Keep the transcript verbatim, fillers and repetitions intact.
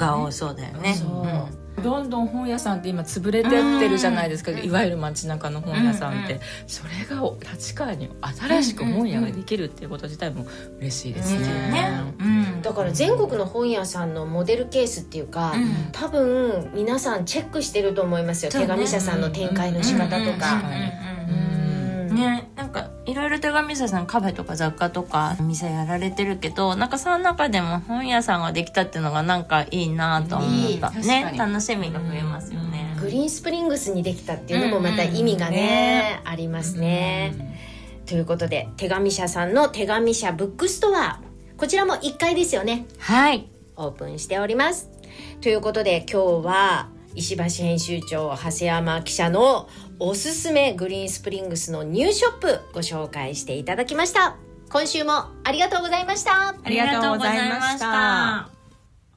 が多そうだよね。 そう、うん、どんどん本屋さんって今潰れてってるじゃないですか、うん、いわゆる街中の本屋さんって、うんうん、それが立川に新しく本屋ができるっていうこと自体も嬉しいですね、うんうんね、うん、だから全国の本屋さんのモデルケースっていうか、うん、多分皆さんチェックしてると思いますよ、手紙社さんの展開の仕方とかね。なんかいろいろ手紙社さんカフェとか雑貨とか店やられてるけど、なんかその中でも本屋さんができたっていうのがなんかいいなと思ったね。楽しみが増えますよね。 グリーンスプリングスにできたっていうのもまた意味がね、うんうんねありますね、うん、ということで手紙社さんの手紙社ブックストア、こちらもいっかいですよね。 はい、 オープンしております。ということで今日は石橋編集長長谷山記者のおすすめグリーンスプリングスのニューショップご紹介していただきました。今週もありがとうございました。 ありがとうございました。